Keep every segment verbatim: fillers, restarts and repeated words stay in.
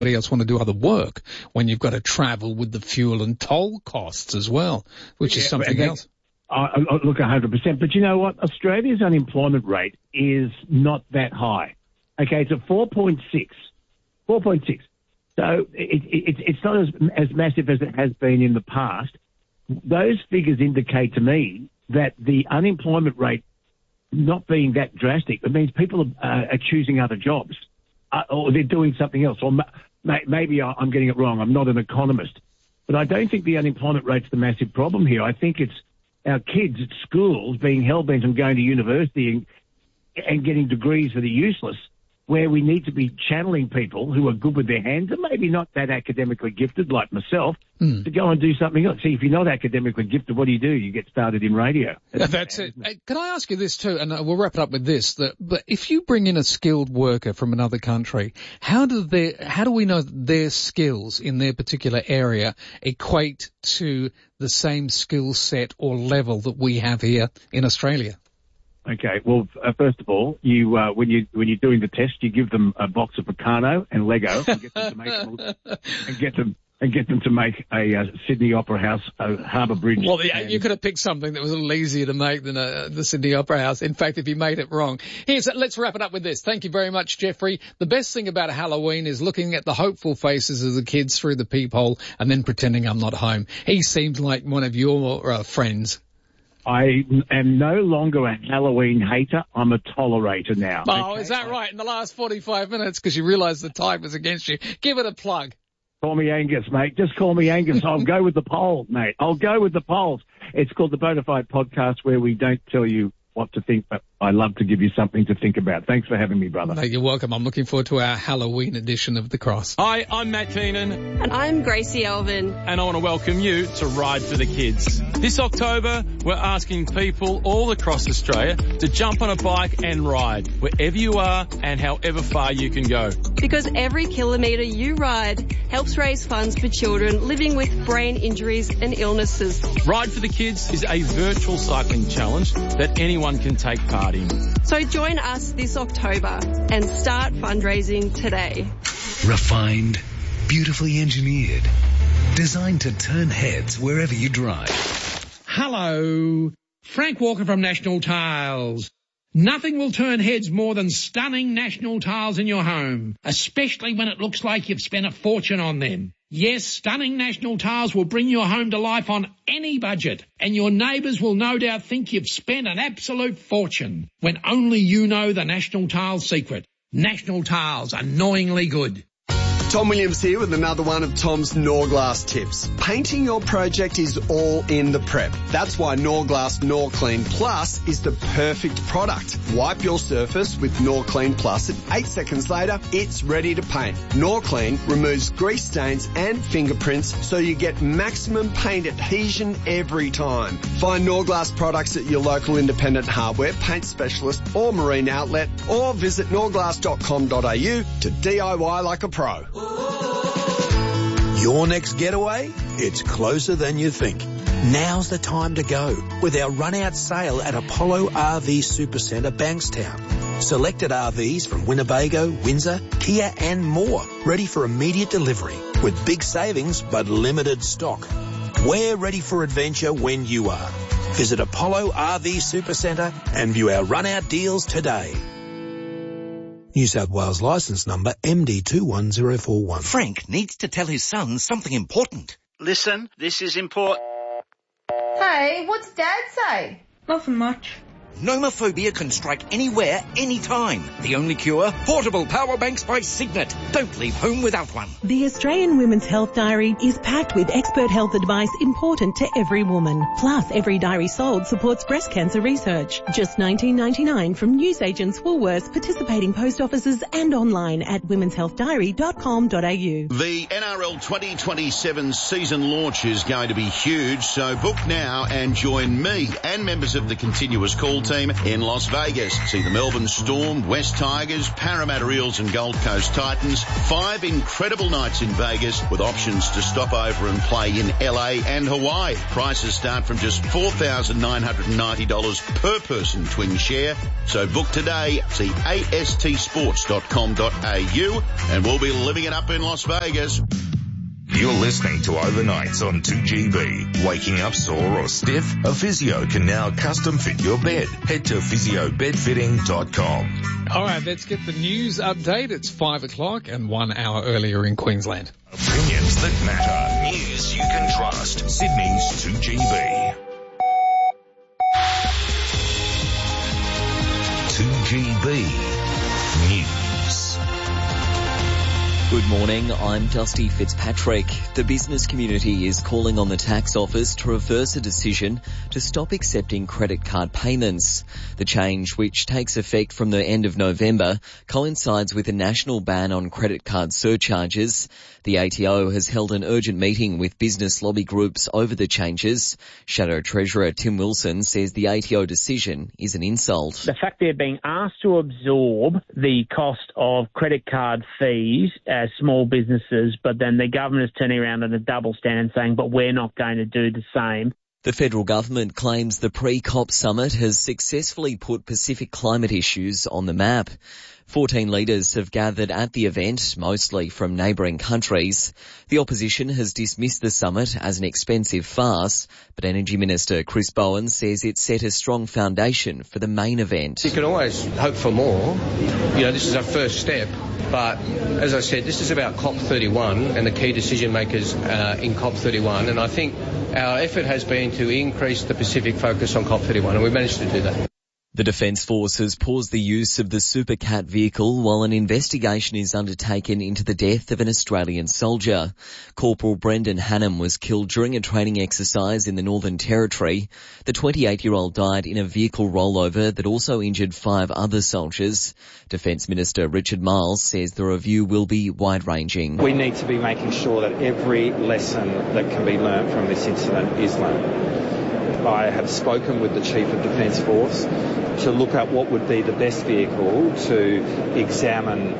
else want to do other work when you've got to travel with the fuel and toll costs as well, which yeah, is something that, else. I, I look, one hundred percent. But you know what? Australia's unemployment rate is not that high. Okay, it's at four point six. four point six. So it, it, it's not as, as massive as it has been in the past. Those figures indicate to me that the unemployment rate not being that drastic, it means people are, uh, are choosing other jobs uh, or they're doing something else. Or ma- maybe I'm getting it wrong. I'm not an economist. But I don't think the unemployment rate's the massive problem here. I think it's our kids at schools being hell-bent on going to university and, and getting degrees that are useless, where we need to be channeling people who are good with their hands and maybe not that academically gifted like myself mm. to go and do something else. See, if you're not academically gifted, what do you do? You get started in radio. That's, That's it. it. Can I ask you this too, and we'll wrap it up with this, that but if you bring in a skilled worker from another country, how do they, how do we know that their skills in their particular area equate to the same skill set or level that we have here in Australia? Okay, well, uh, first of all, you uh, when you when you're doing the test, you give them a box of Meccano and Lego and get them to make them, and get them and get them to make a uh, Sydney Opera House uh, Harbour Bridge. Well, yeah, you could have picked something that was a little easier to make than uh, the Sydney Opera House. In fact, if you made it wrong. Here's let's wrap it up with this. Thank you very much, Jeffrey. The best thing about Halloween is looking at the hopeful faces of the kids through the peephole and then pretending I'm not home. He seems like one of your uh, friends. I am no longer a Halloween hater. I'm a tolerator now. Oh, okay? is that right? In the last forty-five minutes, because you realised the time was against you. Give it a plug. Call me Angus, mate. Just call me Angus. I'll go with the polls, mate. I'll go with the polls. It's called the Bonafide Podcast, where we don't tell you what to think, but I love to give you something to think about. Thanks for having me, brother. No, you're welcome. I'm looking forward to our Halloween edition of The Cross. Hi, I'm Matt Keenan. And I'm Gracie Elvin. And I want to welcome you to Ride for the Kids. This October, we're asking people all across Australia to jump on a bike and ride wherever you are and however far you can go. Because every kilometre you ride helps raise funds for children living with brain injuries and illnesses. Ride for the Kids is a virtual cycling challenge that anyone can take part in. So join us this October and start fundraising today. Refined, beautifully engineered, designed to turn heads wherever you drive. Hello, Frank Walker from National Tiles. Nothing will turn heads more than stunning National Tiles in your home, especially when it looks like you've spent a fortune on them. Yes, stunning National Tiles will bring your home to life on any budget, and your neighbours will no doubt think you've spent an absolute fortune, when only you know the National Tiles secret. National Tiles, annoyingly good. Tom Williams here with another one of Tom's Norglass tips. Painting your project is all in the prep. That's why Norglass Norclean Plus is the perfect product. Wipe your surface with Norclean Plus and eight seconds later, it's ready to paint. Norclean removes grease stains and fingerprints so you get maximum paint adhesion every time. Find Norglass products at your local independent hardware, paint specialist or marine outlet, or visit norglass dot com dot a u to D I Y like a pro. Your next getaway? It's closer than you think. Now's the time to go with our run-out sale at Apollo R V Supercentre, Bankstown. Selected R Vs from Winnebago, Windsor, Kia and more, ready for immediate delivery with big savings but limited stock. We're ready for adventure when you are. Visit Apollo R V Supercentre and view our run-out deals today. New South Wales licence number M D two one zero four one. Frank needs to tell his son something important. Listen, this is important. Hey, what's Dad say? Nothing much. Nomophobia can strike anywhere, anytime. The only cure? Portable power banks by Signet. Don't leave home without one. The Australian Women's Health Diary is packed with expert health advice important to every woman. Plus, every diary sold supports breast cancer research. Just nineteen ninety-nine from newsagents, Woolworths, participating post offices and online at womens health diary dot com dot a u. The N R L twenty twenty-seven season launch is going to be huge, so book now and join me and members of the Continuous Call football team in Las Vegas. See the Melbourne Storm, West Tigers, Parramatta Eels and Gold Coast Titans. Five incredible nights in Vegas with options to stop over and play in L A and Hawaii. Prices start from just four thousand nine hundred ninety dollars per person twin share. So book today. See A S T sports dot com dot A U and we'll be living it up in Las Vegas. You're listening to Overnights on two G B. Waking up sore or stiff? A physio can now custom fit your bed. Head to physio bed fitting dot com. All right, let's get the news update. It's five o'clock and one hour earlier in Queensland. Opinions that matter. News you can trust. Sydney's two G B. two G B News. Good morning, I'm Dusty Fitzpatrick. The business community is calling on the tax office to reverse a decision to stop accepting credit card payments. The change, which takes effect from the end of November, coincides with a national ban on credit card surcharges. The A T O has held an urgent meeting with business lobby groups over the changes. Shadow Treasurer Tim Wilson says the A T O decision is an insult. The fact they're being asked to absorb the cost of credit card fees as small businesses, but then the government is turning around on a double standard saying, but we're not going to do the same. The federal government claims the pre-COP summit has successfully put Pacific climate issues on the map. Fourteen leaders have gathered at the event, mostly from neighbouring countries. The opposition has dismissed the summit as an expensive farce, but Energy Minister Chris Bowen says it set a strong foundation for the main event. You can always hope for more. You know, this is our first step, but as I said, this is about COP thirty-one and the key decision makers uh, in COP thirty-one, and I think our effort has been to increase the Pacific focus on COP thirty-one, and we managed to do that. The Defence Force has paused the use of the Super Cat vehicle while an investigation is undertaken into the death of an Australian soldier. Corporal Brendan Hannam was killed during a training exercise in the Northern Territory. The twenty-eight-year-old died in a vehicle rollover that also injured five other soldiers. Defence Minister Richard Marles says the review will be wide-ranging. We need to be making sure that every lesson that can be learnt from this incident is learnt. I have spoken with the Chief of Defence Force to look at what would be the best vehicle to examine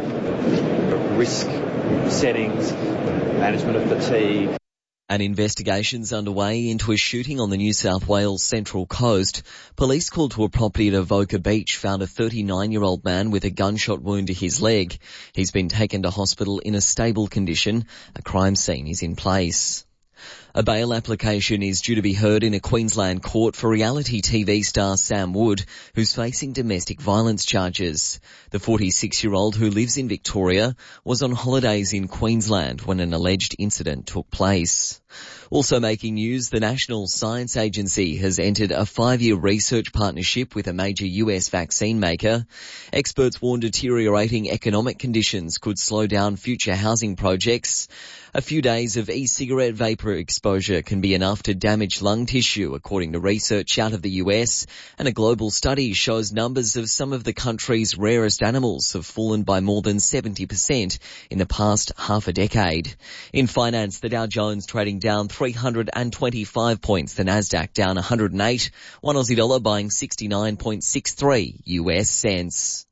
risk settings, management of fatigue. An investigation's underway into a shooting on the New South Wales Central Coast. Police called to a property at Avoca Beach found a thirty-nine-year-old man with a gunshot wound to his leg. He's been taken to hospital in a stable condition. A crime scene is in place. A bail application is due to be heard in a Queensland court for reality T V star Sam Wood, who's facing domestic violence charges. The forty-six-year-old who lives in Victoria was on holidays in Queensland when an alleged incident took place. Also making news, the National Science Agency has entered a five-year research partnership with a major U S vaccine maker. Experts warn deteriorating economic conditions could slow down future housing projects. A few days of e-cigarette vapor exposure can be enough to damage lung tissue, according to research out of the U S, and a global study shows numbers of some of the country's rarest animals have fallen by more than seventy percent in the past half a decade. In finance, the Dow Jones trading down three hundred twenty-five points, the Nasdaq down one hundred eight, one Aussie dollar buying sixty-nine point six three U S cents.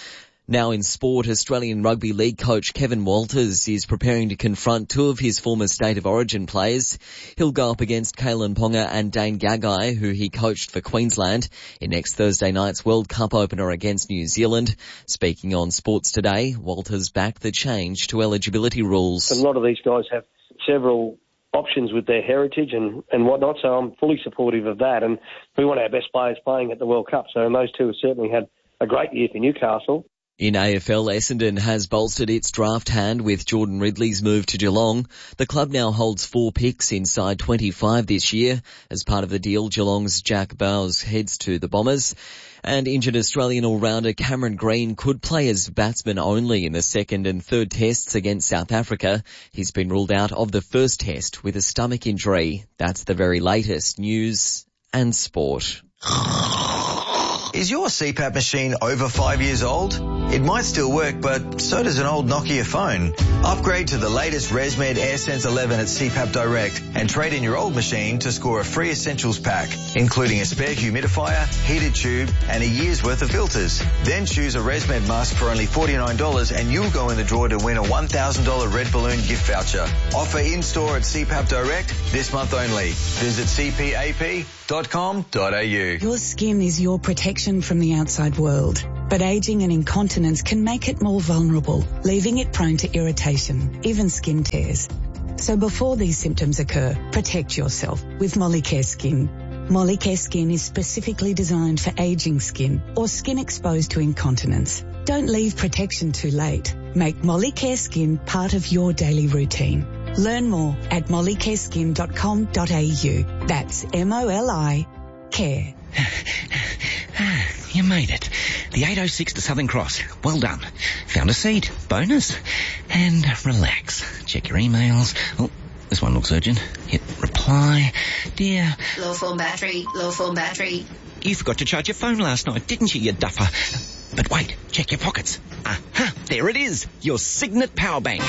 Now in sport, Australian Rugby League coach Kevin Walters is preparing to confront two of his former State of Origin players. He'll go up against Kalen Ponga and Dane Gagai, who he coached for Queensland, in next Thursday night's World Cup opener against New Zealand. Speaking on Sports Today, Walters backed the change to eligibility rules. A lot of these guys have several options with their heritage and, and whatnot, so I'm fully supportive of that. And we want our best players playing at the World Cup, so those two have certainly had a great year for Newcastle. In A F L, Essendon has bolstered its draft hand with Jordan Ridley's move to Geelong. The club now holds four picks inside twenty-five this year. As part of the deal, Geelong's Jack Bowes heads to the Bombers. And injured Australian all-rounder Cameron Green could play as batsman only in the second and third tests against South Africa. He's been ruled out of the first test with a stomach injury. That's the very latest news and sport. Is your C PAP machine over five years old? It might still work, but so does an old Nokia phone. Upgrade to the latest ResMed AirSense eleven at C PAP Direct and trade in your old machine to score a free essentials pack, including a spare humidifier, heated tube, and a year's worth of filters. Then choose a ResMed mask for only forty-nine dollars and you'll go in the draw to win a one thousand dollars Red Balloon gift voucher. Offer in-store at C PAP Direct this month only. Visit c p a p dot com dot a u. Your skin is your protection from the outside world, but ageing and incontinence can make it more vulnerable, leaving it prone to irritation, even skin tears. So before these symptoms occur, protect yourself with Molicare Skin. Molicare Skin is specifically designed for aging skin or skin exposed to incontinence. Don't leave protection too late. Make Molicare Skin part of your daily routine. Learn more at molicare skin dot com dot a u. That's M O L I care. You made it. The eight oh six to Southern Cross. Well done. Found a seat. Bonus. And relax. Check your emails. Oh, this one looks urgent. Hit reply. Dear. Low phone battery. Low phone battery. You forgot to charge your phone last night, didn't you, you duffer? But wait, check your pockets. Aha, there it is. Your Signet Power Bank.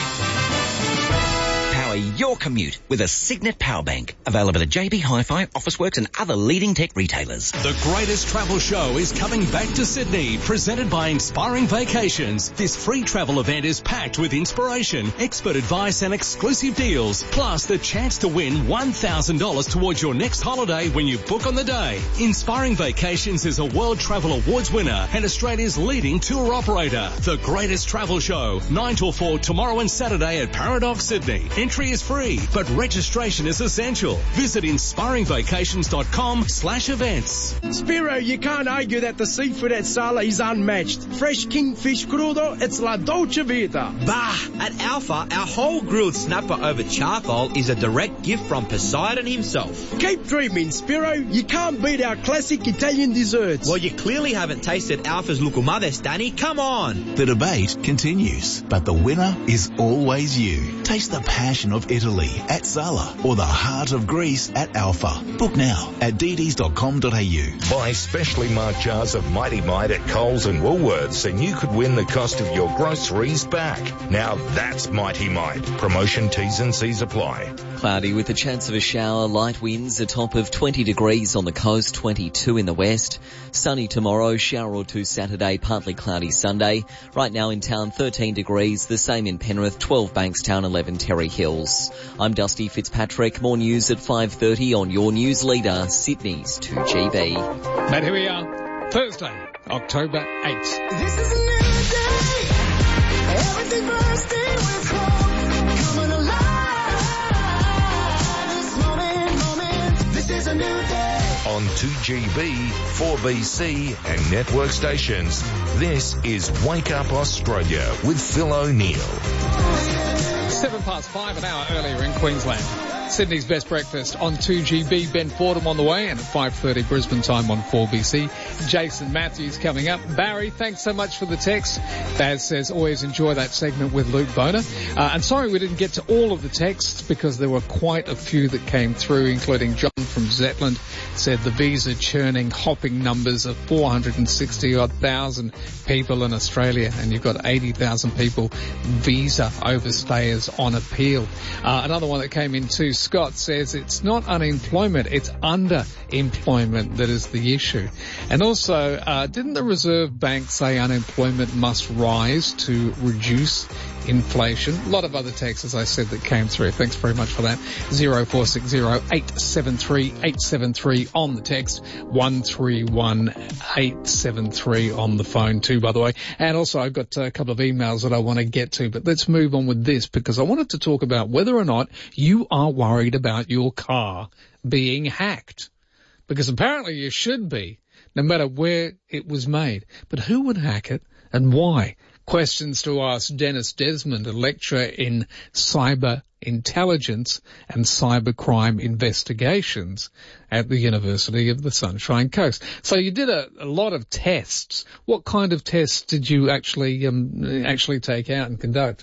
Power your commute with a Signet Power Bank. Available at J B Hi-Fi, Officeworks and other leading tech retailers. The greatest travel show is coming back to Sydney, presented by Inspiring Vacations. This free travel event is packed with inspiration, expert advice and exclusive deals, plus the chance to win one thousand dollars towards your next holiday when you book on the day. Inspiring Vacations is a World Travel Awards winner and Australia's leading tour operator. The greatest travel show, nine till four tomorrow and Saturday at Paradox Sydney. Entry is free, but registration is essential. Visit inspiring vacations dot com slash events. Spiro, you can't argue that the seafood at Sala is unmatched. Fresh kingfish crudo, it's La Dolce Vita. Bah! At Alpha, our whole grilled snapper over charcoal is a direct gift from Poseidon himself. Keep dreaming, Spiro. You can't beat our classic Italian desserts. Well, you clearly haven't tasted Alpha's Lucumades, Danny. Come on! The debate continues, but the winner is always you. Taste the passion of Italy at Sala or the heart of Greece at Alpha. Book now at d ds dot com dot a u. Buy specially marked jars of Mighty Mite at Coles and Woolworths and you could win the cost of your groceries back. Now that's Mighty Mite. Promotion T's and C's apply. Cloudy with a chance of a shower, light winds, a top of twenty degrees on the coast, twenty-two in the west. Sunny tomorrow, shower or two Saturday, partly cloudy Sunday. Right now in town, thirteen degrees, the same in Penrith, twelve Bankstown, eleven Terry Hills. I'm Dusty Fitzpatrick. More news at five thirty on your news leader, Sydney's two G B. But here we are, Thursday, October eighth. This is a new day. Everything bursting with hope. Coming alive. This moment, moment. This is a new day. On two G B, four B C and network stations, this is Wake Up Australia with Phil O'Neill. Seven past five, an hour earlier in Queensland. Sydney's best breakfast on two G B. Ben Fordham on the way, and at five thirty Brisbane time on four B C. Jason Matthews coming up. Barry, thanks so much for the text. Baz says, always enjoy that segment with Luke Boner. Uh, and sorry we didn't get to all of the texts because there were quite a few that came through, including John from Zetland said the visa churning hopping numbers of four hundred sixty odd thousand people in Australia, and you've got eighty thousand people visa overstayers on appeal. Uh, another one that came in too, Scott says it's not unemployment, it's underemployment that is the issue. And also, uh, didn't the Reserve Bank say unemployment must rise to reduce inflation? A lot of other texts, as I said, that came through. Thanks very much for that. zero four six zero eight seven three eight seven three on the text, one three one eight seven three on the phone too, by the way. And also I've got a couple of emails that I want to get to, but let's move on with this because I wanted to talk about whether or not you are worried about your car being hacked. Because apparently you should be, no matter where it was made. But who would hack it and why? Questions to ask Dennis Desmond, a lecturer in cyber intelligence and cybercrime investigations at the University of the Sunshine Coast. So you did a, a lot of tests. What kind of tests did you actually um, actually take out and conduct?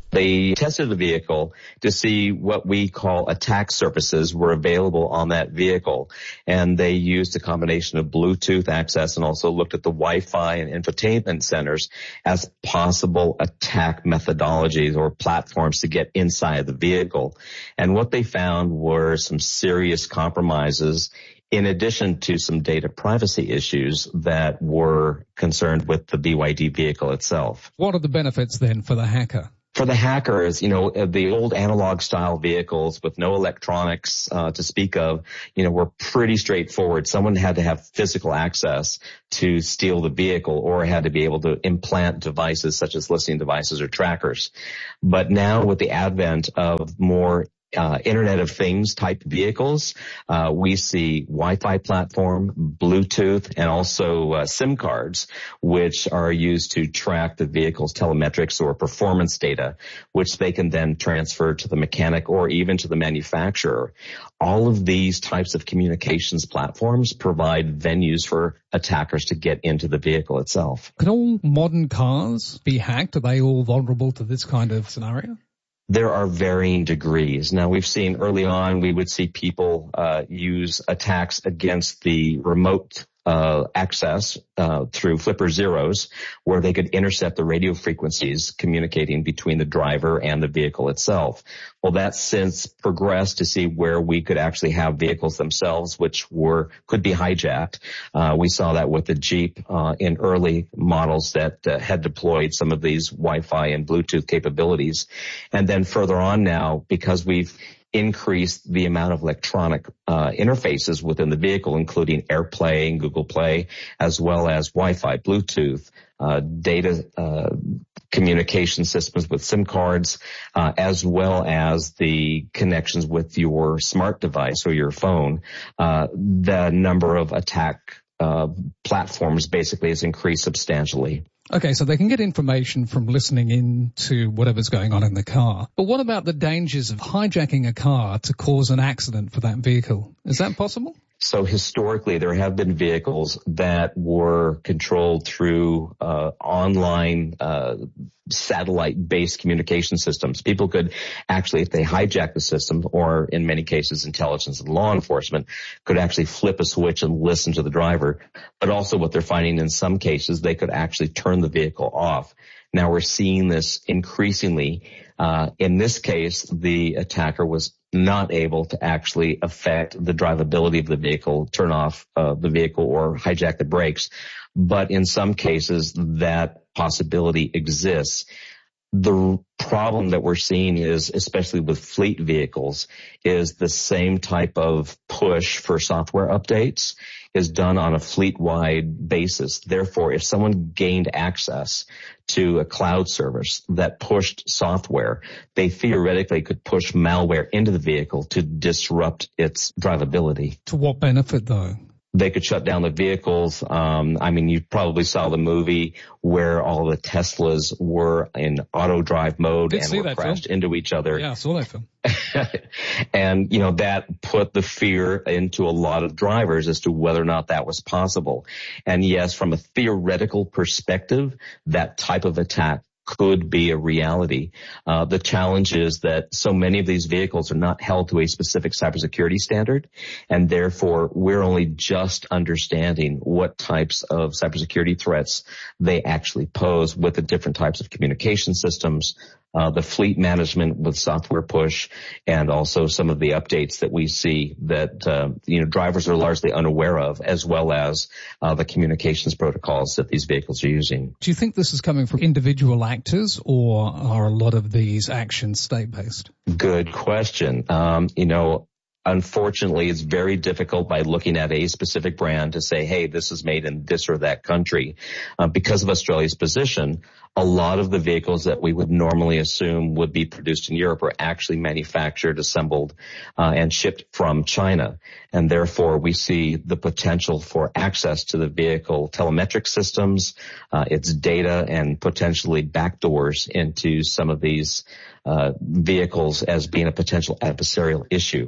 They tested the vehicle to see what we call attack surfaces were available on that vehicle. And they used a combination of Bluetooth access and also looked at the Wi-Fi and infotainment centers as possible attack methodologies or platforms to get inside the vehicle. And what they found were some serious compromises in addition to some data privacy issues that were concerned with the B Y D vehicle itself. What are the benefits then for the hacker? For the hackers, you know, the old analog style vehicles with no electronics uh, to speak of, you know, were pretty straightforward. Someone had to have physical access to steal the vehicle or had to be able to implant devices such as listening devices or trackers. But now with the advent of more Uh, Internet of Things type vehicles, uh, we see Wi-Fi platform, Bluetooth, and also uh, SIM cards, which are used to track the vehicle's telemetrics or performance data, which they can then transfer to the mechanic or even to the manufacturer. All of these types of communications platforms provide venues for attackers to get into the vehicle itself. Can all modern cars be hacked? Are they all vulnerable to this kind of scenario? There are varying degrees. Now, we've seen early on, we would see people uh, use attacks against the remote uh, access uh, through flipper zeros, where they could intercept the radio frequencies communicating between the driver and the vehicle itself. Well, that's since progressed to see where we could actually have vehicles themselves, which were could be hijacked. Uh, we saw that with the Jeep uh, in early models that uh, had deployed some of these Wi-Fi and Bluetooth capabilities. And then further on now, because we've increased the amount of electronic uh, interfaces within the vehicle, including AirPlay and Google Play, as well as Wi-Fi, Bluetooth, uh, data uh, communication systems with SIM cards, uh, as well as the connections with your smart device or your phone. Uh, the number of attack uh, platforms basically has increased substantially. Okay, so they can get information from listening in to whatever's going on in the car. But what about the dangers of hijacking a car to cause an accident for that vehicle? Is that possible? So historically, there have been vehicles that were controlled through uh, online uh, satellite-based communication systems. People could actually, if they hijack the system, or in many cases intelligence and law enforcement, could actually flip a switch and listen to the driver. But also what they're finding in some cases, they could actually turn the vehicle off. Now we're seeing this increasingly. Uh, in this case, the attacker was not able to actually affect the drivability of the vehicle, turn off uh, the vehicle or hijack the brakes. But in some cases, that possibility exists. The problem that we're seeing is, especially with fleet vehicles, is the same type of push for software updates is done on a fleet-wide basis. Therefore, if someone gained access to a cloud service that pushed software, they theoretically could push malware into the vehicle to disrupt its drivability. To what benefit, though? They could shut down the vehicles. Um, I mean, you probably saw the movie where all the Teslas were in auto drive mode and were crashed film. into each other. Yeah, I saw that film. And, you know, that put the fear into a lot of drivers as to whether or not that was possible. And yes, from a theoretical perspective, that type of attack could be a reality. Uh, the challenge is that so many of these vehicles are not held to a specific cybersecurity standard, and therefore we're only just understanding what types of cybersecurity threats they actually pose with the different types of communication systems, uh, the fleet management with software push, and also some of the updates that we see that, uh, you know, drivers are largely unaware of, as well as uh, the communications protocols that these vehicles are using. Do you think this is coming from individual actors, or are a lot of these actions state-based? Good question. Um, you know, unfortunately, it's very difficult by looking at a specific brand to say, hey, this is made in this or that country. Uh, because of Australia's position, a lot of the vehicles that we would normally assume would be produced in Europe are actually manufactured, assembled, uh, and shipped from China. And therefore, we see the potential for access to the vehicle telemetric systems, uh, its data, and potentially backdoors into some of these uh, vehicles as being a potential adversarial issue.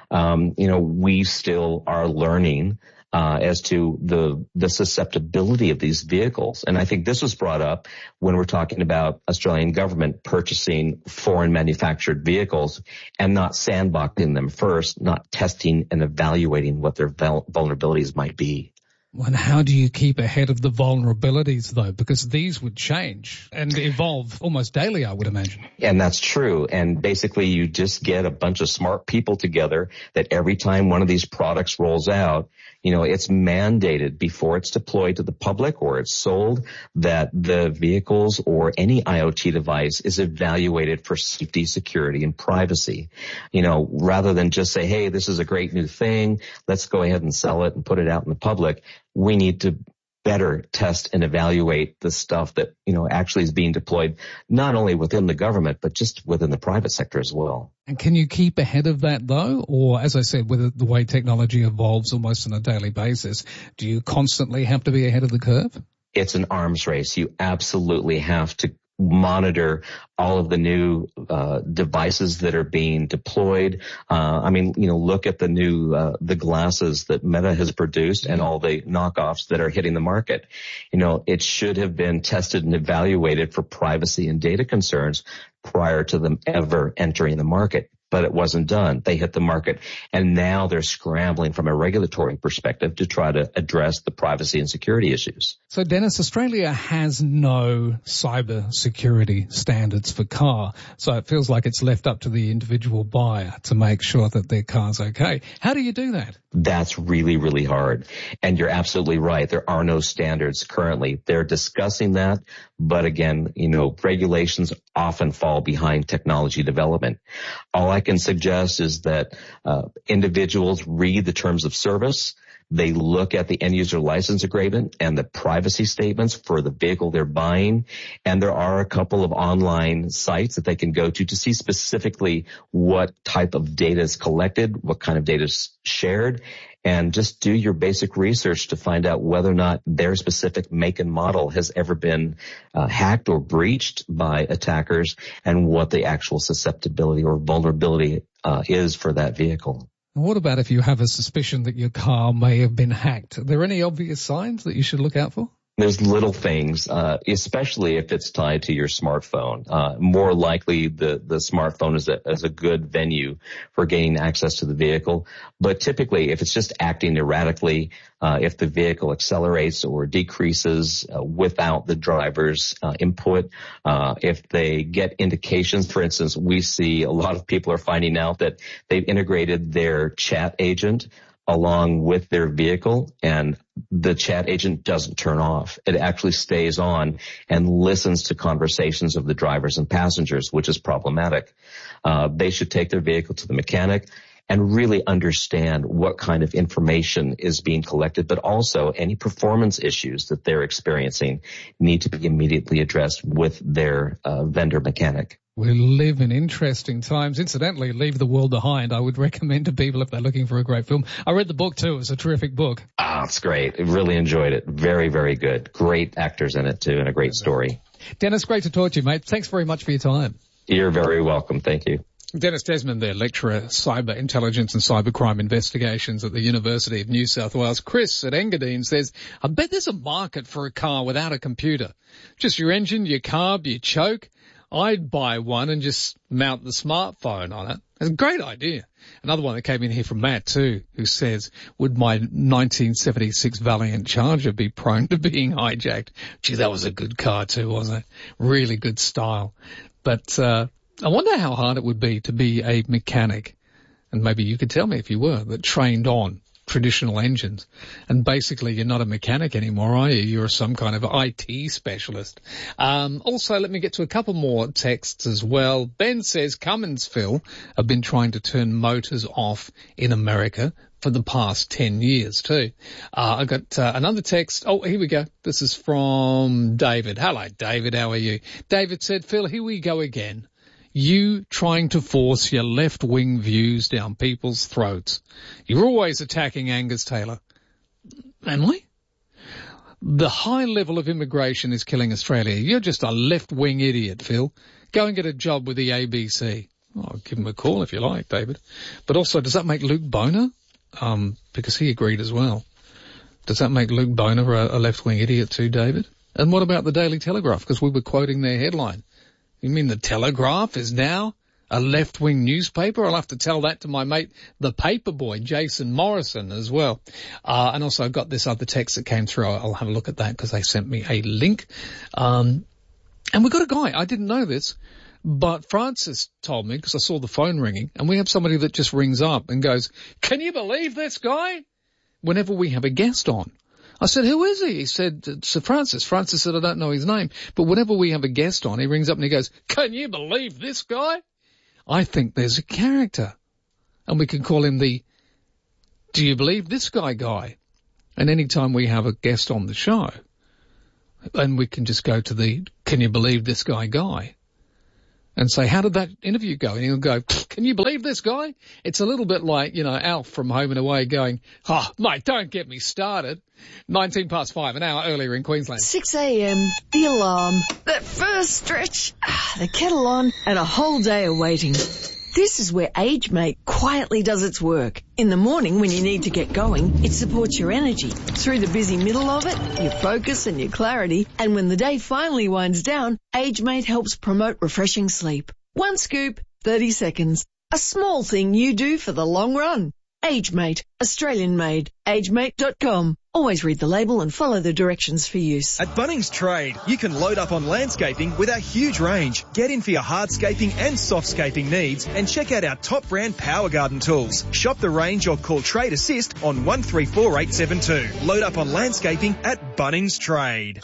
um, you know, we still are learning Uh, as to the the susceptibility of these vehicles. And I think this was brought up when we're talking about Australian government purchasing foreign manufactured vehicles and not sandboxing them first, not testing and evaluating what their vul- vulnerabilities might be. And how do you keep ahead of the vulnerabilities, though? Because these would change and evolve almost daily, I would imagine. And that's true. And basically you just get a bunch of smart people together that every time one of these products rolls out, you know, it's mandated before it's deployed to the public or it's sold that the vehicles or any IoT device is evaluated for safety, security, and privacy. You know, rather than just say, hey, this is a great new thing, let's go ahead and sell it and put it out in the public. We need to better test and evaluate the stuff that, you know, actually is being deployed, not only within the government, but just within the private sector as well. And can you keep ahead of that, though? Or, as I said, with the way technology evolves almost on a daily basis, do you constantly have to be ahead of the curve? It's an arms race. You absolutely have to monitor all of the new uh devices that are being deployed. Uh I mean, you know, look at the new uh the glasses that Meta has produced and all the knockoffs that are hitting the market. You know, it should have been tested and evaluated for privacy and data concerns prior to them ever entering the market. But it wasn't done. They hit the market, and now they're scrambling from a regulatory perspective to try to address the privacy and security issues. So, Dennis, Australia has no cyber security standards for car, so it feels like it's left up to the individual buyer to make sure that their car's okay. How do you do that? That's really, really hard. And you're absolutely right. There are no standards currently. They're discussing that. But again, you know, regulations often fall behind technology development. All I can suggest is that uh, individuals read the terms of service. They look at the end user license agreement and the privacy statements for the vehicle they're buying. And there are a couple of online sites that they can go to to see specifically what type of data is collected, what kind of data is shared, and just do your basic research to find out whether or not their specific make and model has ever been uh, hacked or breached by attackers and what the actual susceptibility or vulnerability uh, is for that vehicle. What about if you have a suspicion that your car may have been hacked? Are there any obvious signs that you should look out for? There's little things, uh, especially if it's tied to your smartphone. Uh, more likely the, the smartphone is a, is a good venue for gaining access to the vehicle. But typically, if it's just acting erratically, uh, if the vehicle accelerates or decreases uh, without the driver's uh, input, uh, if they get indications, for instance, we see a lot of people are finding out that they've integrated their chat agent along with their vehicle, and the chat agent doesn't turn off. It actually stays on and listens to conversations of the drivers and passengers, which is problematic. Uh, they should take their vehicle to the mechanic and really understand what kind of information is being collected, but also any performance issues that they're experiencing need to be immediately addressed with their uh, vendor mechanic. We live in interesting times. Incidentally, Leave the World Behind, I would recommend to people if they're looking for a great film. I read the book too. It was a terrific book. Ah, it's great. I really enjoyed it. Very, very good. Great actors in it too, and a great story. Dennis, great to talk to you, mate. Thanks very much for your time. You're very welcome. Thank you. Dennis Desmond there, lecturer, cyber intelligence and cybercrime investigations at the University of New South Wales. Chris at Engadine says, I bet there's a market for a car without a computer. Just your engine, your carb, your choke. I'd buy one and just mount the smartphone on it. It's a great idea. Another one that came in here from Matt too, who says, would my nineteen seventy-six Valiant Charger be prone to being hijacked? Gee, that was a good car too, wasn't it? Really good style. But, uh, I wonder how hard it would be to be a mechanic, and maybe you could tell me if you were, that trained on traditional engines. And basically you're not a mechanic anymore, are you? You're some kind of I T specialist. Um, also, let me get to a couple more texts as well. Ben says Cummins, Phil, have been trying to turn motors off in America for the past ten years too. Uh, I got uh, another text. Oh, here we go. This is from David. Hello, David. How are you? David said, Phil, here we go again. You trying to force your left-wing views down people's throats. You're always attacking Angus Taylor. Am I? The high level of immigration is killing Australia. You're just a left-wing idiot, Phil. Go and get a job with the A B C. I'll give him a call if you like, David. But also, does that make Luke Boner? Um, because he agreed as well. Does that make Luke Boner a, a left-wing idiot too, David? And what about the Daily Telegraph? Because we were quoting their headline. You mean the Telegraph is now a left-wing newspaper? I'll have to tell that to my mate, the paper boy, Jason Morrison, as well. Uh, and also I've got this other text that came through. I'll have a look at that because they sent me a link. Um, and we've got a guy, I didn't know this, but Francis told me, because I saw the phone ringing, and we have somebody that just rings up and goes, can you believe this guy? Whenever we have a guest on. I said, who is he? He said, Sir Francis. Francis said, I don't know his name. But whenever we have a guest on, he rings up and he goes, can you believe this guy? I think there's a character. And we can call him the, do you believe this guy guy? And any time we have a guest on the show, and we can just go to the, can you believe this guy guy? And say, how did that interview go? And he'll go, can you believe this guy? It's a little bit like, you know, Alf from Home and Away going, oh, mate, don't get me started. nineteen past five, an hour earlier in Queensland. six a.m, the alarm, that first stretch, the kettle on, and a whole day of waiting. This is where AgeMate quietly does its work. In the morning when you need to get going, it supports your energy. Through the busy middle of it, your focus and your clarity. And when the day finally winds down, AgeMate helps promote refreshing sleep. One scoop, thirty seconds. A small thing you do for the long run. AgeMate, Australian made. agemate dot com. Always read the label and follow the directions for use. At Bunnings Trade, you can load up on landscaping with our huge range. Get in for your hardscaping and softscaping needs and check out our top brand Power Garden tools. Shop the range or call Trade Assist on one three four eight seven two. Load up on landscaping at Bunnings Trade.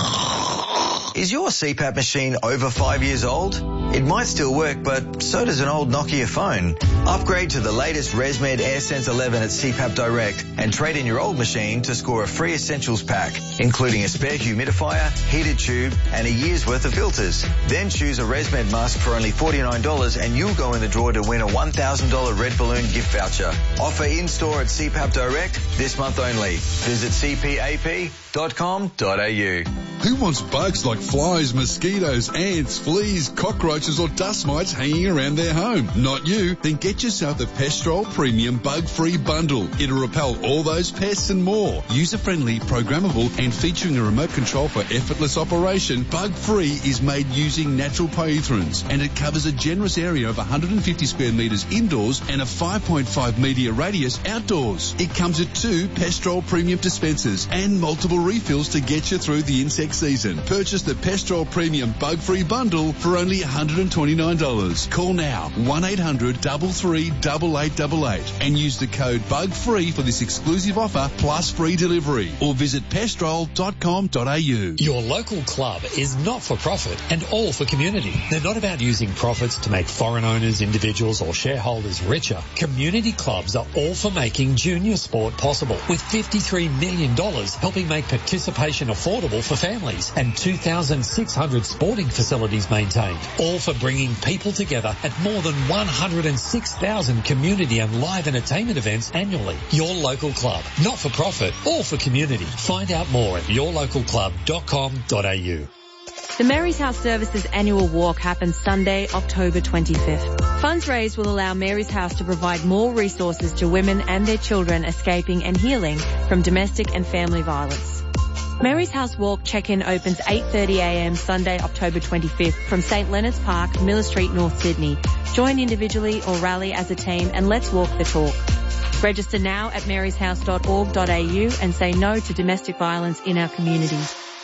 Is your C PAP machine over five years old? It might still work, but so does an old Nokia phone. Upgrade to the latest ResMed AirSense eleven at C PAP Direct and trade in your old machine to score a free essentials pack, including a spare humidifier, heated tube, and a year's worth of filters. Then choose a ResMed mask for only forty-nine dollars and you'll go in the draw to win a one thousand dollars Red Balloon gift voucher. Offer in-store at C PAP Direct this month only. Visit c p a p dot com dot a u. Who wants bugs like flies, mosquitoes, ants, fleas, cockroaches or dust mites hanging around their home? Not you. Then get yourself the Pestrol Premium Bug-Free Bundle. It'll repel all those pests and more. User-friendly, programmable and featuring a remote control for effortless operation, Bug-Free is made using natural pyrethrins and it covers a generous area of one hundred fifty square metres indoors and a five point five metre radius outdoors. It comes with two Pestrol Premium dispensers and multiple refills to get you through the insect season. Purchase the Pestrol Premium Bug-Free Bundle for only one hundred twenty-nine dollars. Call now one eight hundred three three eight eight eight eight and use the code BUGFREE for this exclusive offer plus free delivery or visit pestrol dot com dot a u. Your local club is not for profit and all for community. They're not about using profits to make foreign owners, individuals or shareholders richer. Community clubs are all for making junior sport possible, with fifty-three million dollars helping make participation affordable for families and two thousand six hundred sporting facilities maintained, all for bringing people together at more than one hundred six thousand community and live entertainment events annually. Your local club, not for profit, all for community. Find out more at your local club dot com dot a u. The Mary's House Services annual walk happens Sunday, October twenty-fifth. Funds raised will allow Mary's House to provide more resources to women and their children escaping and healing from domestic and family violence. Mary's House Walk check-in opens eight thirty a m Sunday, October twenty-fifth from St Leonard's Park, Miller Street, North Sydney. Join individually or rally as a team and let's walk the talk. Register now at marys house dot org dot a u and say no to domestic violence in our community.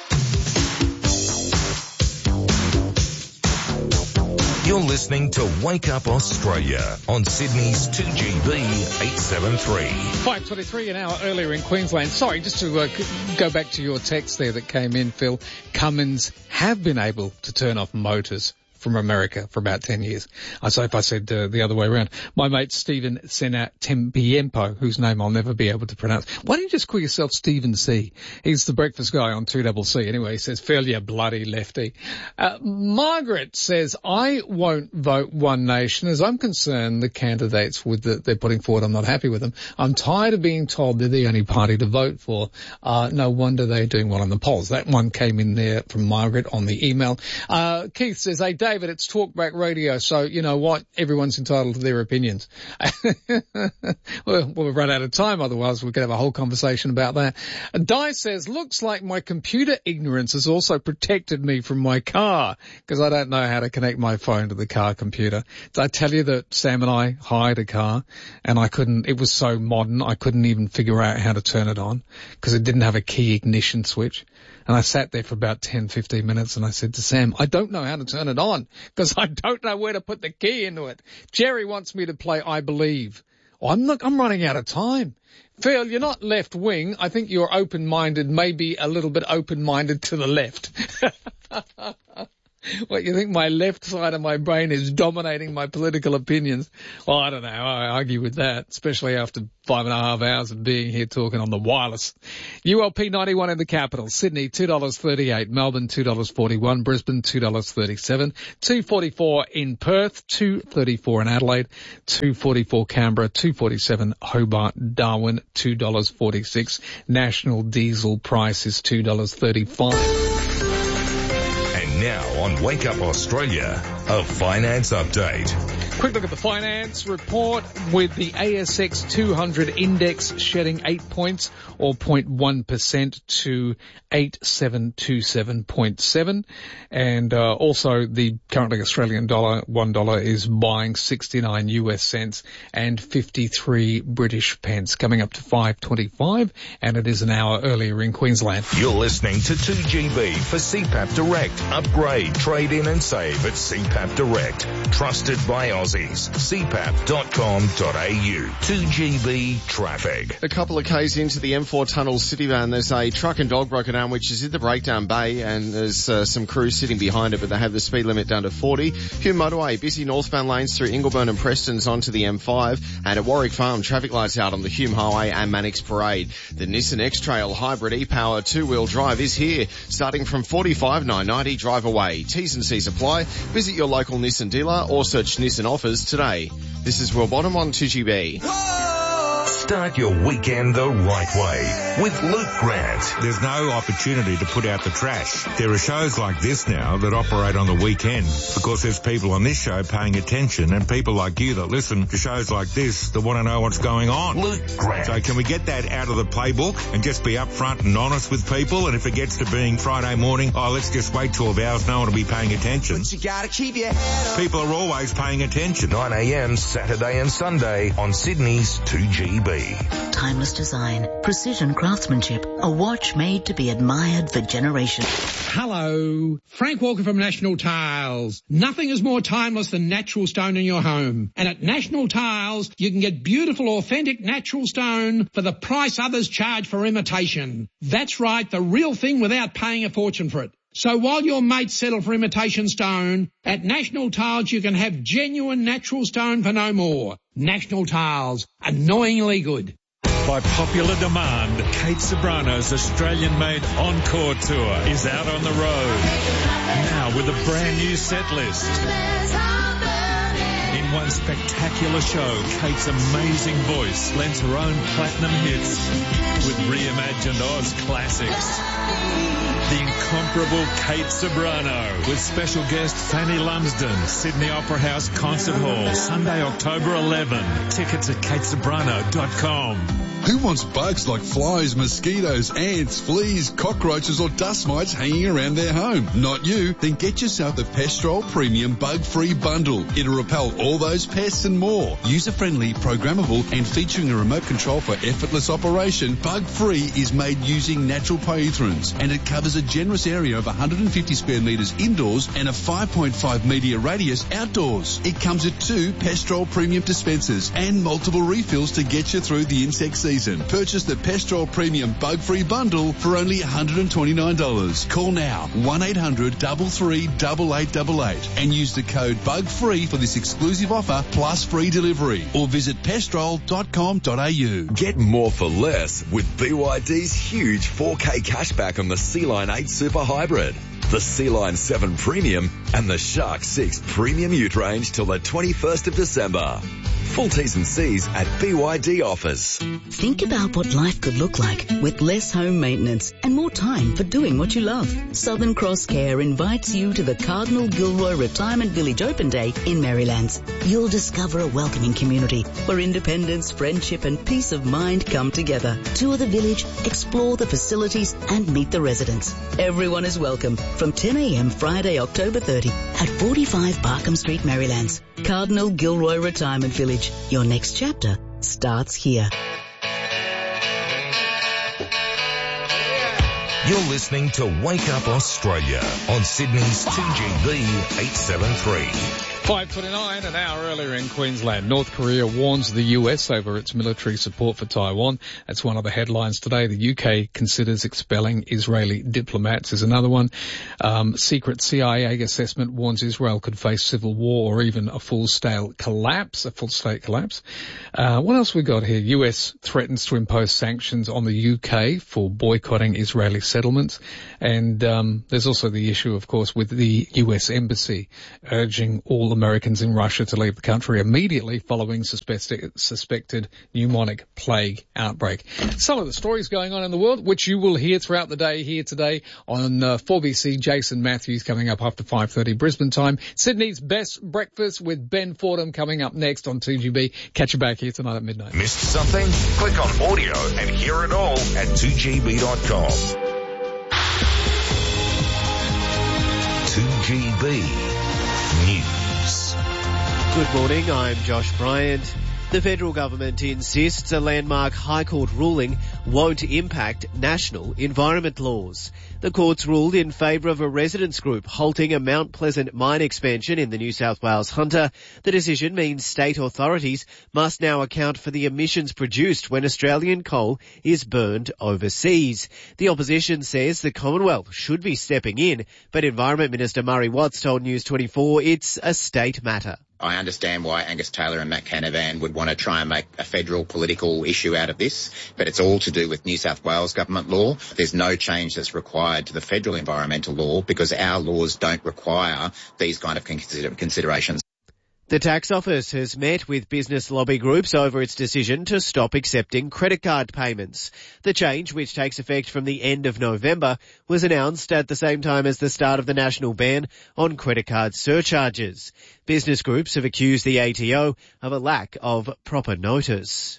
You're listening to Wake Up Australia on Sydney's two G B eight seventy-three. five twenty-three an hour earlier in Queensland. Sorry, just to uh, go back to your text there that came in, Phil. Cummins have been able to turn off motors from America for about ten years. I so if I said uh, the other way around. My mate Stephen Sena Tempiempo, whose name I'll never be able to pronounce. Why don't you just call yourself Stephen C? He's the breakfast guy on two double C. Anyway, he says, Phil, you bloody lefty. Uh, Margaret says, I won't vote One Nation. As I'm concerned, the candidates with the, they're putting forward, I'm not happy with them. I'm tired of being told they're the only party to vote for. Uh, no wonder they're doing well in the polls. That one came in there from Margaret on the email. Uh, Keith says, hey, Dave, David, it's Talkback Radio, so you know what? Everyone's entitled to their opinions. well, we'll run out of time, otherwise we could have a whole conversation about that. Di says, looks like my computer ignorance has also protected me from my car, because I don't know how to connect my phone to the car computer. Did I tell you that Sam and I hired a car, and I couldn't, it was so modern, I couldn't even figure out how to turn it on, because it didn't have a key ignition switch. And I sat there for about ten, fifteen minutes and I said to Sam, I don't know how to turn it on because I don't know where to put the key into it. Jerry wants me to play I Believe. Oh, I'm not, I'm running out of time. Phil, you're not left wing. I think you're open-minded, maybe a little bit open-minded to the left. What, you think my left side of my brain is dominating my political opinions? Well, I don't know. I argue with that, especially after five and a half hours of being here talking on the wireless. U L P ninety-one in the capital. Sydney, two dollars thirty-eight. Melbourne, two dollars forty-one. Brisbane, two dollars thirty-seven. two forty-four in Perth. two thirty-four in Adelaide. two forty-four Canberra. two forty-seven Hobart. Darwin, two dollars forty-six. National diesel price is two dollars thirty-five. Now on Wake Up Australia, a finance update. Quick look at the finance report with the A S X two hundred index shedding eight points or zero point one percent to eight seven two seven point seven. And uh, also the currently Australian dollar, one dollar is buying sixty-nine U S cents and fifty-three British pence, coming up to five twenty-five, and it is an hour earlier in Queensland. You're listening to two G B for C PAP Direct. Upgrade, trade in and save at C PAP Direct. Trusted by Aussies. C PAP dot com dot A U. two G B traffic. A couple of k's into the M four tunnel city van, there's a truck and dog broken down which is in the breakdown bay, and there's uh, some crews sitting behind it, but they have the speed limit down to forty. Hume Motorway, busy northbound lanes through Ingleburn and Preston's onto the M five, and at Warwick Farm, traffic lights out on the Hume Highway and Mannix Parade. The Nissan X-Trail Hybrid e-Power two-wheel drive is here, starting from forty-five nine ninety drive away. T's and C's apply. Visit your local Nissan dealer or search Nissan offers today. This is Will Bottom on two G B. Start your weekend the right way with Luke Grant. There's no opportunity to put out the trash. There are shows like this now that operate on the weekend because there's people on this show paying attention, and people like you that listen to shows like this that want to know what's going on. Luke Grant. So can we get that out of the playbook and just be upfront and honest with people? And if it gets to being Friday morning, oh, let's just wait twelve hours, no one will be paying attention. But you gotta keep your head up. People are always paying attention. nine a.m. Saturday and Sunday on Sydney's two G B. Timeless design, precision craftsmanship, a watch made to be admired for generations. Hello, Frank Walker from National Tiles. Nothing is more timeless than natural stone in your home. And at National Tiles, you can get beautiful, authentic natural stone for the price others charge for imitation. That's right, the real thing without paying a fortune for it. So while your mates settle for imitation stone, at National Tiles you can have genuine natural stone for no more. National Tiles, annoyingly good. By popular demand, Kate Sobrano's Australian-made Encore Tour is out on the road. Now with a brand new set list. In one spectacular show, Kate's amazing voice lends her own platinum hits with reimagined Oz classics. The incomparable Kate Sobrano with special guest Fanny Lumsden, Sydney Opera House Concert Hall, Sunday, October eleventh. Tickets at kate sobrano dot com. Who wants bugs like flies, mosquitoes, ants, fleas, cockroaches or dust mites hanging around their home? Not you? Then get yourself the Pestrol Premium Bug-Free Bundle. It'll repel all those pests and more. User-friendly, programmable and featuring a remote control for effortless operation, Bug-Free is made using natural pyrethrins, and it covers a generous area of one hundred fifty square metres indoors and a five point five metre radius outdoors. It comes with two Pestrol Premium dispensers and multiple refills to get you through the insect season. Purchase the Pestrol Premium Bug-Free Bundle for only one hundred twenty-nine dollars. Call now, one eight hundred three three eight eight eight eight, and use the code BUGFREE for this exclusive offer plus free delivery, or visit pestrol dot com dot a u. Get more for less with B Y D's huge four K cashback on the Sea-Line eight Super Hybrid, the Sea-Line seven Premium and the Shark six Premium Ute range till the twenty-first of December. Full T's and C's at B Y D Offers. Think about what life could look like with less home maintenance and more time for doing what you love. Southern Cross Care invites you to the Cardinal Gilroy Retirement Village Open Day in Marylands. You'll discover a welcoming community where independence, friendship and peace of mind come together. Tour the village, explore the facilities and meet the residents. Everyone is welcome from ten a.m. Friday, October thirtieth at forty-five Barkham Street, Marylands. Cardinal Gilroy Retirement Village. Your next chapter starts here. You're listening to Wake Up Australia on Sydney's two G B eight seventy-three. five twenty-nine, an hour earlier in Queensland. North Korea warns the U S over its military support for Taiwan. That's one of the headlines today. The U K considers expelling Israeli diplomats is another one. Um, secret C I A assessment warns Israel could face civil war or even a full-scale collapse, a full-state collapse. Uh, what else we got here? U S threatens to impose sanctions on the U K for boycotting Israeli settlements. And um, there's also the issue, of course, with the U S Embassy urging all Americans in Russia to leave the country immediately following suspected, suspected pneumonic plague outbreak. Some of the stories going on in the world, which you will hear throughout the day here today on uh, four B C. Jason Matthews coming up after five thirty Brisbane time. Sydney's Best Breakfast with Ben Fordham coming up next on two G B. Catch you back here tonight at midnight. Missed something? Click on audio and hear it all at two G B dot com. two G B News. Good morning, I'm Josh Bryant. The federal government insists a landmark High Court ruling won't impact national environment laws. The courts ruled in favour of a residents group halting a Mount Pleasant mine expansion in the New South Wales Hunter. The decision means state authorities must now account for the emissions produced when Australian coal is burned overseas. The opposition says the Commonwealth should be stepping in, but Environment Minister Murray Watts told News twenty-four it's a state matter. I understand why Angus Taylor and Matt Canavan would want to try and make a federal political issue out of this, but it's all to do with New South Wales government law. There's no change that's required to the federal environmental law because our laws don't require these kind of consider- considerations. The tax office has met with business lobby groups over its decision to stop accepting credit card payments. The change, which takes effect from the end of November, was announced at the same time as the start of the national ban on credit card surcharges. Business groups have accused the A T O of a lack of proper notice.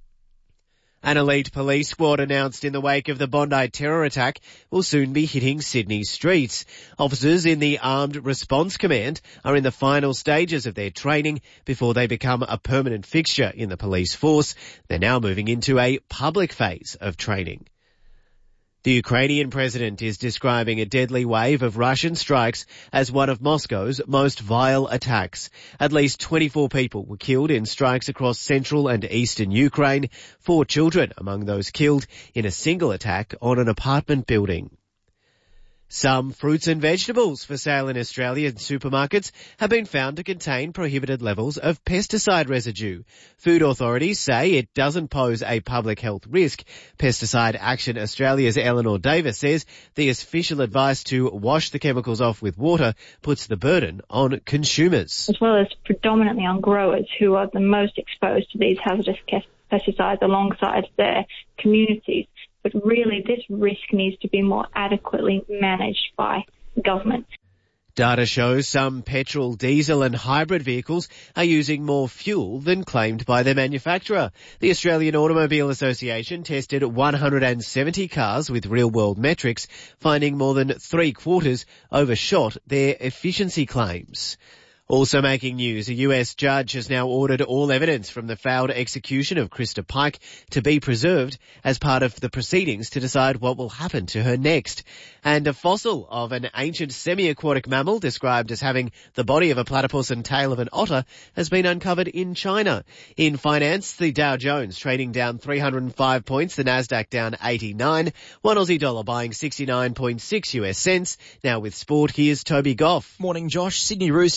An elite police squad announced in the wake of the Bondi terror attack will soon be hitting Sydney's streets. Officers in the Armed Response Command are in the final stages of their training before they become a permanent fixture in the police force. They're now moving into a public phase of training. The Ukrainian president is describing a deadly wave of Russian strikes as one of Moscow's most vile attacks. At least twenty-four people were killed in strikes across central and eastern Ukraine, four children among those killed in a single attack on an apartment building. Some fruits and vegetables for sale in Australian supermarkets have been found to contain prohibited levels of pesticide residue. Food authorities say it doesn't pose a public health risk. Pesticide Action Australia's Eleanor Davis says the official advice to wash the chemicals off with water puts the burden on consumers. As well as predominantly on growers who are the most exposed to these hazardous pesticides alongside their communities. But really, this risk needs to be more adequately managed by government. Data shows some petrol, diesel and hybrid vehicles are using more fuel than claimed by their manufacturer. The Australian Automobile Association tested one hundred seventy cars with real-world metrics, finding more than three quarters overshot their efficiency claims. Also making news, a U S judge has now ordered all evidence from the failed execution of Krista Pike to be preserved as part of the proceedings to decide what will happen to her next. And a fossil of an ancient semi-aquatic mammal described as having the body of a platypus and tail of an otter has been uncovered in China. In finance, the Dow Jones trading down three hundred five points, the Nasdaq down eighty-nine, one Aussie dollar buying sixty-nine point six U S cents. Now with sport, here's Toby Goff. Morning, Josh. Sydney Roosters in four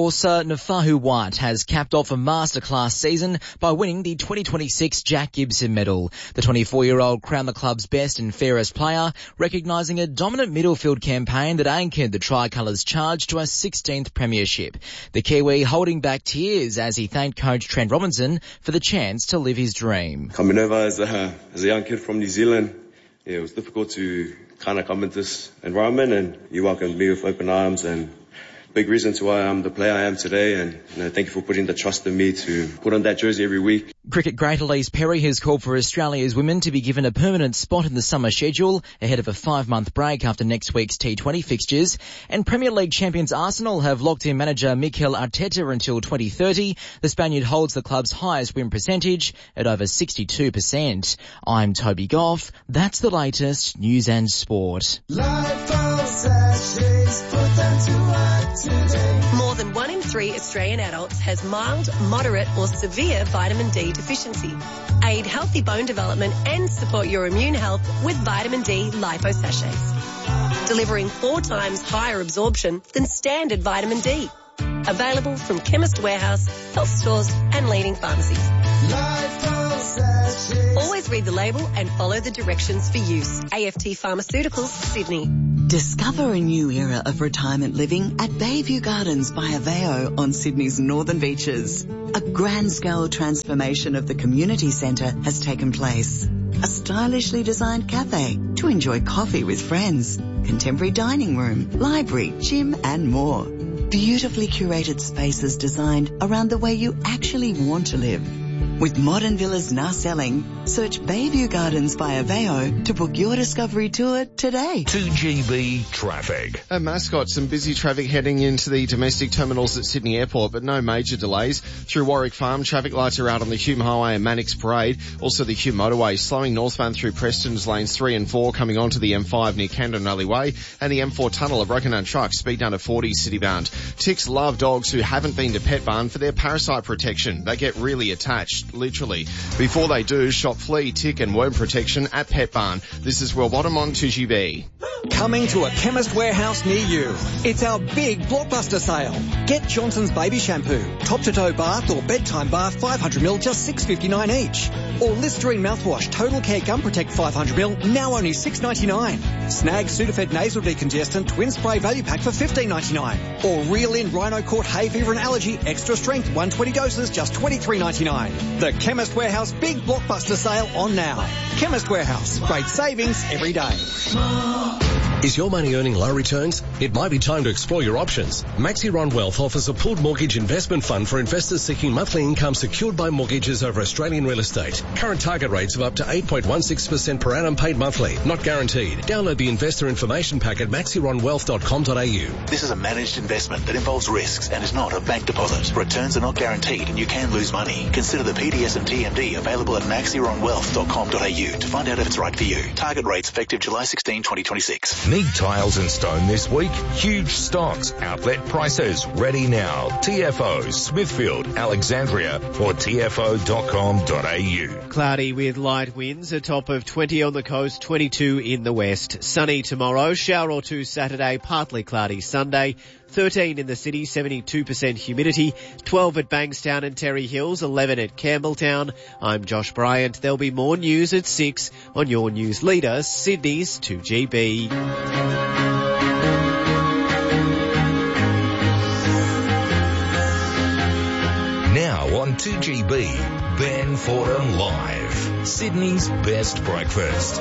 courser Nafahu White has capped off a masterclass season by winning the twenty twenty-six Jack Gibson medal. The twenty-four-year-old crowned the club's best and fairest player, recognising a dominant midfield campaign that anchored the Tricolours' charge to a sixteenth premiership. The Kiwi holding back tears as he thanked coach Trent Robinson for the chance to live his dream. Coming over as a, as a young kid from New Zealand, yeah, it was difficult to kind of come into this environment, and you welcomed me with open arms, and big reason to why I'm the player I am today, and you know, thank you for putting the trust in me to put on that jersey every week. Cricket great Elise Perry has called for Australia's women to be given a permanent spot in the summer schedule ahead of a five-month break after next week's T twenty fixtures. And Premier League champions Arsenal have locked in manager Mikel Arteta until twenty thirty. The Spaniard holds the club's highest win percentage at over sixty-two percent. I'm Toby Goff. That's the latest news and sport. More than one in three Australian adults has mild, moderate or severe vitamin D deficiency. Aid healthy bone development and support your immune health with vitamin D lipo sachets, delivering four times higher absorption than standard vitamin D. Available from Chemist Warehouse, health stores and leading pharmacies. Always read the label and follow the directions for use. A F T Pharmaceuticals, Sydney. Discover a new era of retirement living at Bayview Gardens by Aveo on Sydney's northern beaches. A grand-scale transformation of the community centre has taken place. A stylishly designed cafe to enjoy coffee with friends, contemporary dining room, library, gym and more. Beautifully curated spaces designed around the way you actually want to live. With modern villas now selling, search Bayview Gardens by Aveo to book your discovery tour today. two G B traffic. At Mascot, some busy traffic heading into the domestic terminals at Sydney Airport, but no major delays. Through Warwick Farm, traffic lights are out on the Hume Highway and Mannix Parade. Also the Hume Motorway, slowing northbound through Preston's lanes three and four, coming onto the M five near Camden Rally Way, and the M four tunnel of broken down trucks, speed down to forty citybound. Ticks love dogs who haven't been to Pet Barn for their parasite protection. They get really attached, literally. Before they do, shop flea, tick and worm protection at Pet Barn. This is Will Bottom on two G B. Coming to a Chemist Warehouse near you. It's our big blockbuster sale. Get Johnson's Baby Shampoo, top-to-toe bath or bedtime bath five hundred milliliters, just six fifty-nine each. Or Listerine mouthwash, Total Care Gum Protect five hundred milliliters, now only six ninety-nine. Snag Sudafed Nasal Decongestant Twin Spray Value Pack for fifteen ninety-nine. Or Reel In Rhino Court Hay Fever and Allergy Extra Strength one hundred twenty doses, just twenty-three ninety-nine. The Chemist Warehouse big blockbuster sale on now. Chemist Warehouse, great savings every day. Is your money earning low returns? It might be time to explore your options. Maxiron Wealth offers a pooled mortgage investment fund for investors seeking monthly income secured by mortgages over Australian real estate. Current target rates of up to eight point one six percent per annum paid monthly, not guaranteed. Download the investor information pack at maxiron wealth dot com dot a u. This is a managed investment that involves risks and is not a bank deposit. Returns are not guaranteed and you can lose money. Consider the P D S and T M D available at maxiron wealth dot com dot a u to find out if it's right for you. Target rates effective July sixteenth, twenty twenty-six. Need tiles and stone this week? Huge stocks, outlet prices, ready now. T F O, Smithfield, Alexandria or T F O dot com dot a u. Cloudy with light winds, a top of twenty on the coast, twenty-two in the west. Sunny tomorrow, shower or two Saturday, partly cloudy Sunday. thirteen in the city, seventy-two percent humidity, twelve at Bankstown and Terry Hills, eleven at Campbelltown. I'm Josh Bryant. There'll be more news at six on your news leader, Sydney's two G B. Now on two G B, Ben Fordham Live, Sydney's best breakfast.